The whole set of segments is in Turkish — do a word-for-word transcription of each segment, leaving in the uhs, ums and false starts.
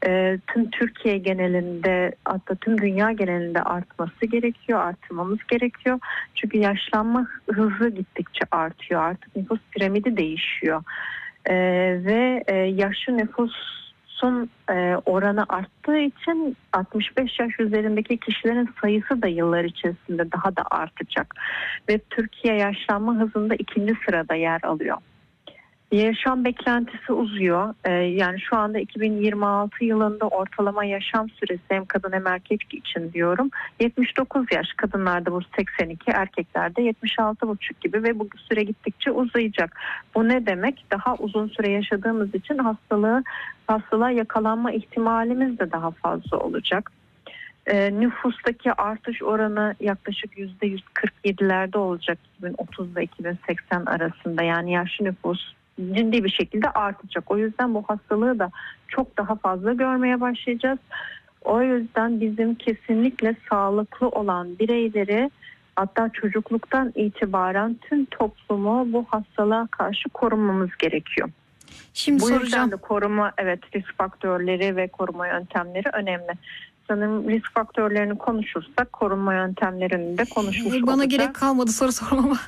e, tüm Türkiye genelinde, hatta tüm dünya genelinde artması gerekiyor, artırmamız gerekiyor. Çünkü yaşlanma hızı gittikçe artıyor. Artık nüfus piramidi değişiyor. E, ve e, yaşlı nüfusun e, oranı arttığı için altmış beş yaş üzerindeki kişilerin sayısı da yıllar içerisinde daha da artacak. Ve Türkiye yaşlanma hızında ikinci sırada yer alıyor. Yaşam beklentisi uzuyor. Ee, yani şu anda iki bin yirmi altı yılında ortalama yaşam süresi hem kadın hem erkek için diyorum yetmiş dokuz yaş. Kadınlarda bu seksen iki, erkeklerde yetmiş altı buçuk gibi ve bu süre gittikçe uzayacak. Bu ne demek? Daha uzun süre yaşadığımız için hastalığı hastalığa yakalanma ihtimalimiz de daha fazla olacak. Ee, nüfustaki artış oranı yaklaşık yüzde yüz kırk yedilerde olacak iki bin otuz ile iki bin seksen arasında. Yani yaşlı nüfus ciddi bir şekilde artacak. O yüzden bu hastalığı da çok daha fazla görmeye başlayacağız. O yüzden bizim kesinlikle sağlıklı olan bireyleri, hatta çocukluktan itibaren tüm toplumu bu hastalığa karşı korumamız gerekiyor. Şimdi bu soracağım. yüzden de koruma, evet, risk faktörleri ve koruma yöntemleri önemli. Sanırım risk faktörlerini konuşursak korunma yöntemlerini de konuşmuş olacağız. Bana gerek kalmadı soru sormama.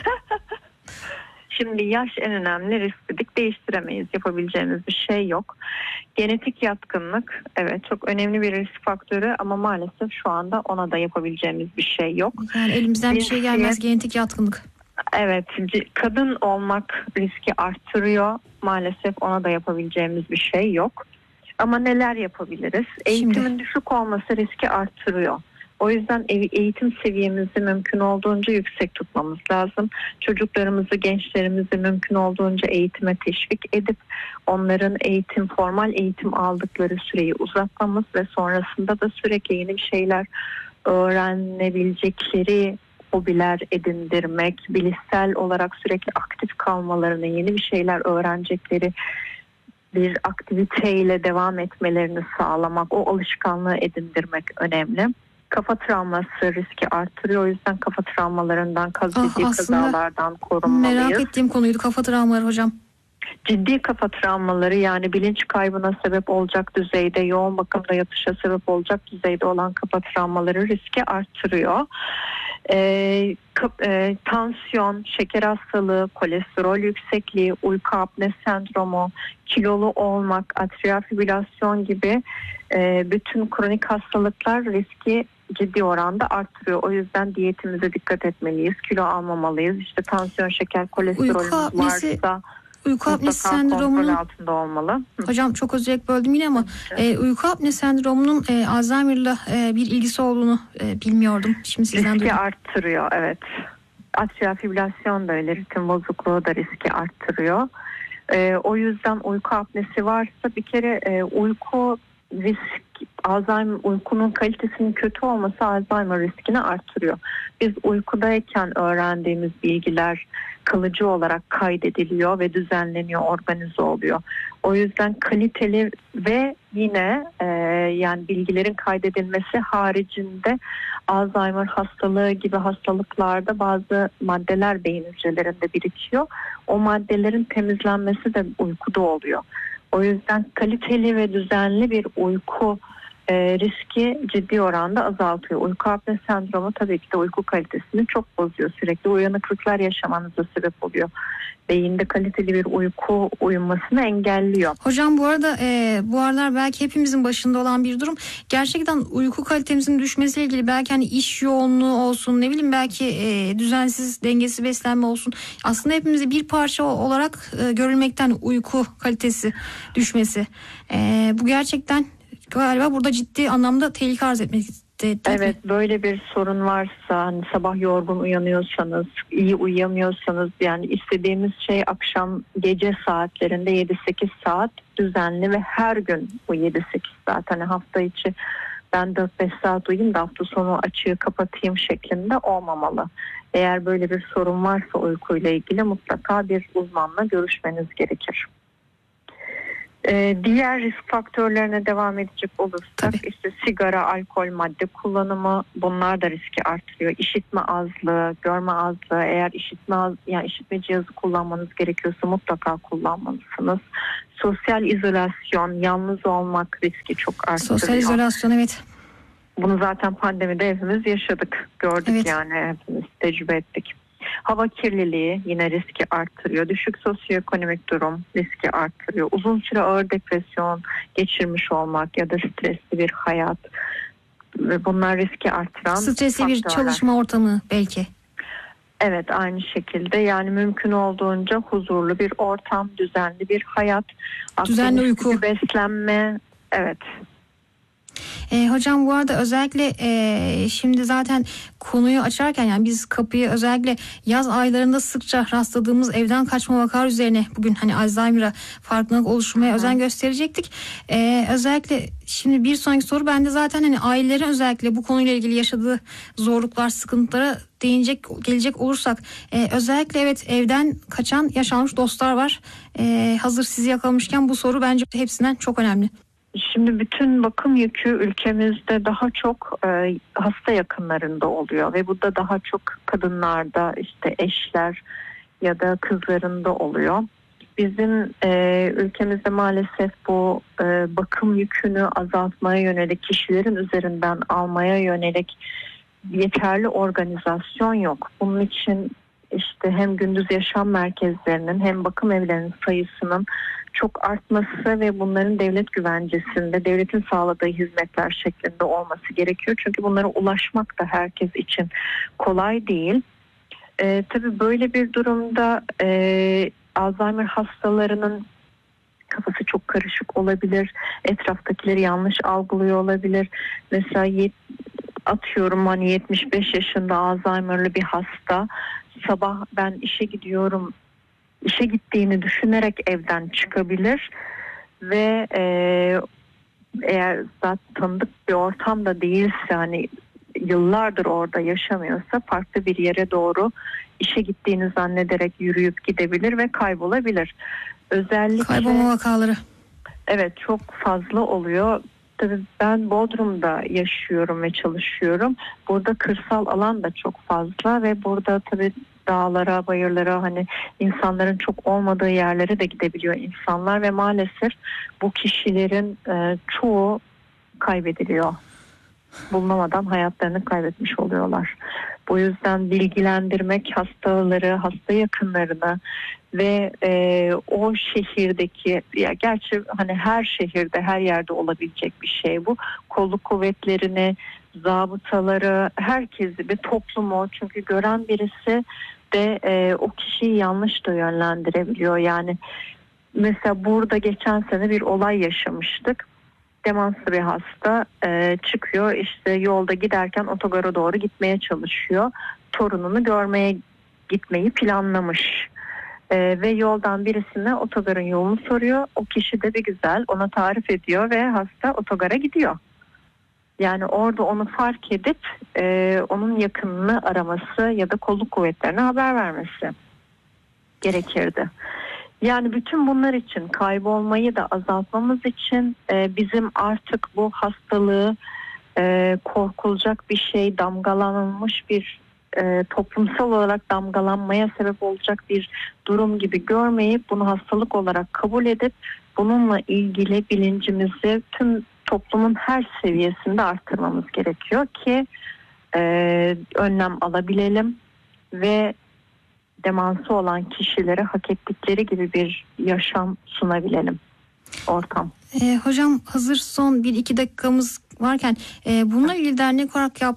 Şimdi yaş en önemli risk dedik, değiştiremeyiz, yapabileceğimiz bir şey yok. Genetik yatkınlık, evet, çok önemli bir risk faktörü ama maalesef şu anda ona da yapabileceğimiz bir şey yok. Yani elimizden bir şey gelmez, genetik yatkınlık. Evet, kadın olmak riski arttırıyor, maalesef ona da yapabileceğimiz bir şey yok. Ama neler yapabiliriz? Eğitimin Şimdi. düşük olması riski arttırıyor. O yüzden eğitim seviyemizi mümkün olduğunca yüksek tutmamız lazım. Çocuklarımızı, gençlerimizi mümkün olduğunca eğitime teşvik edip onların eğitim, formal eğitim aldıkları süreyi uzatmamız ve sonrasında da sürekli yeni bir şeyler öğrenebilecekleri hobiler edindirmek, bilişsel olarak sürekli aktif kalmalarını, yeni bir şeyler öğrenecekleri bir aktiviteyle devam etmelerini sağlamak, o alışkanlığı edindirmek önemli. Kafa travması riski artırıyor. O yüzden kafa travmalarından, ciddi ah, kazalardan korunmalıyız. Merak ettiğim konuydu kafa travmaları hocam. Ciddi kafa travmaları, yani bilinç kaybına sebep olacak düzeyde, yoğun bakımda yatışa sebep olacak düzeyde olan kafa travmaları riski artırıyor. Ee, e, tansiyon, şeker hastalığı, kolesterol yüksekliği, uyku apne sendromu, kilolu olmak, atrial fibrilasyon gibi e, bütün kronik hastalıklar riski ciddi oranda arttırıyor. O yüzden diyetimize dikkat etmeliyiz, kilo almamalıyız. İşte tansiyon, şeker, kolesterolümüz varsa uyku apnesi sendromunun altında olmalı. Hocam çok özür dilerim böldüm yine ama e, uyku apnesi sendromunun e, Alzheimer'la e, bir ilgisi olduğunu e, bilmiyordum. Şimdi sizden riski duydum. arttırıyor, evet. Atrial fibrilasyon da öyle, ritim bozukluğu da riski arttırıyor. E, o yüzden uyku apnesi varsa bir kere e, uyku risk, Alzheimer, uykunun kalitesinin kötü olması Alzheimer riskini artırıyor. Biz uykudayken öğrendiğimiz bilgiler kalıcı olarak kaydediliyor ve düzenleniyor, organize oluyor. O yüzden kaliteli ve yine e, yani bilgilerin kaydedilmesi haricinde Alzheimer hastalığı gibi hastalıklarda bazı maddeler beyin hücrelerinde birikiyor. O maddelerin temizlenmesi de uykuda oluyor. O yüzden kaliteli ve düzenli bir uyku e, riski ciddi oranda azaltıyor. Uyku apne sendromu tabii ki de uyku kalitesini çok bozuyor. Sürekli uyanıklıklar yaşamanıza sebep oluyor. Beyinde kaliteli bir uyku uyumasını engelliyor. Hocam bu arada e, bu aralar belki hepimizin başında olan bir durum. Gerçekten uyku kalitemizin düşmesiyle ilgili belki hani iş yoğunluğu olsun, ne bileyim belki e, düzensiz, dengesiz beslenme olsun. Aslında hepimize bir parça olarak e, görülmekten uyku kalitesi düşmesi. E, bu gerçekten galiba burada ciddi anlamda tehlike arz etmektedir. Evet, böyle bir sorun varsa, hani sabah yorgun uyanıyorsanız, iyi uyuyamıyorsanız, yani istediğimiz şey akşam gece saatlerinde yedi sekiz saat düzenli ve her gün bu yedi sekiz saat, hani hafta içi ben dört beş saat uyuyayım da hafta sonu açığı kapatayım şeklinde olmamalı. Eğer böyle bir sorun varsa uykuyla ilgili mutlaka bir uzmanla görüşmeniz gerekir. Ee, diğer risk faktörlerine devam edecek olursak Tabii. işte sigara, alkol, madde kullanımı, bunlar da riski artırıyor. İşitme azlığı, görme azlığı, eğer işitme az, yani işitme cihazı kullanmanız gerekiyorsa mutlaka kullanmalısınız. Sosyal izolasyon, yalnız olmak riski çok artırıyor. Sosyal izolasyon, evet. Bunu zaten pandemide hepimiz yaşadık, gördük, evet. Yani hepimiz tecrübe ettik. Hava kirliliği yine riski artırıyor. Düşük sosyoekonomik durum riski artırıyor. Uzun süre ağır depresyon geçirmiş olmak ya da stresli bir hayat, ve bunlar riski artıran stresli faktörler. Bir çalışma ortamı belki. Evet, aynı şekilde, yani mümkün olduğunca huzurlu bir ortam, düzenli bir hayat, düzenli uyku, beslenme, evet. E, hocam bu arada özellikle e, şimdi zaten konuyu açarken, yani biz kapıyı özellikle yaz aylarında sıkça rastladığımız evden kaçma vakalar üzerine bugün hani Alzheimer'a farkındalık oluşturmaya Hı. özen gösterecektik. E, özellikle şimdi bir sonraki soru bende zaten hani ailelerin özellikle bu konuyla ilgili yaşadığı zorluklar, sıkıntılara değinecek gelecek olursak e, özellikle evet evden kaçan yaşanmış dostlar var. E, hazır sizi yakalamışken bu soru bence hepsinden çok önemli. Şimdi bütün bakım yükü ülkemizde daha çok e, hasta yakınlarında oluyor ve bu da daha çok kadınlarda, işte eşler ya da kızlarında oluyor. Bizim e, ülkemizde maalesef bu e, bakım yükünü azaltmaya yönelik, kişilerin üzerinden almaya yönelik yeterli organizasyon yok. Bunun için işte hem gündüz yaşam merkezlerinin hem bakım evlerinin sayısının çok artması ve bunların devlet güvencesinde, devletin sağladığı hizmetler şeklinde olması gerekiyor. Çünkü bunlara ulaşmak da herkes için kolay değil. Ee, tabii böyle bir durumda e, Alzheimer hastalarının kafası çok karışık olabilir. Etraftakileri yanlış algılıyor olabilir. Mesela yet, atıyorum hani yetmiş beş yaşında Alzheimer'lı bir hasta sabah ben işe gidiyorum, işe gittiğini düşünerek evden çıkabilir ve e, eğer zaten tanıdık bir ortamda değilse, hani yıllardır orada yaşamıyorsa, farklı bir yere doğru işe gittiğini zannederek yürüyüp gidebilir ve kaybolabilir. Özellikle kaybolma vakaları. Evet, çok fazla oluyor. Tabii ben Bodrum'da yaşıyorum ve çalışıyorum. Burada kırsal alan da çok fazla ve burada tabii dağlara, bayırlara, hani insanların çok olmadığı yerlere de gidebiliyor insanlar ve maalesef bu kişilerin e, çoğu kaybediliyor. Bulunamadan hayatlarını kaybetmiş oluyorlar. Bu yüzden bilgilendirmek hastaları, hasta yakınlarını ve e, o şehirdeki, ya gerçi hani her şehirde, her yerde olabilecek bir şey bu. Kolluk kuvvetlerini, zabıtaları, herkesi, bir toplumu, çünkü gören birisi de e, o kişiyi yanlış da yönlendirebiliyor. Yani mesela burada geçen sene bir olay yaşamıştık. Demanslı bir hasta e, çıkıyor, işte yolda giderken otogara doğru gitmeye çalışıyor. Torununu görmeye gitmeyi planlamış. E, ve yoldan birisine otogarın yolunu soruyor. O kişi de bir güzel ona tarif ediyor ve hasta otogara gidiyor. Yani orada onu fark edip e, onun yakınını araması ya da kolluk kuvvetlerine haber vermesi gerekirdi. Yani bütün bunlar için, kaybolmayı da azaltmamız için e, bizim artık bu hastalığı e, korkulacak bir şey, damgalanmış bir e, toplumsal olarak damgalanmaya sebep olacak bir durum gibi görmeyip bunu hastalık olarak kabul edip bununla ilgili bilincimizi tüm toplumun her seviyesinde arttırmamız gerekiyor ki e, önlem alabilelim ve demansı olan kişilere hak ettikleri gibi bir yaşam sunabilelim, ortam. E, hocam hazır son bir iki dakikamız varken e, bununla ilgili dernek olarak yaptığınız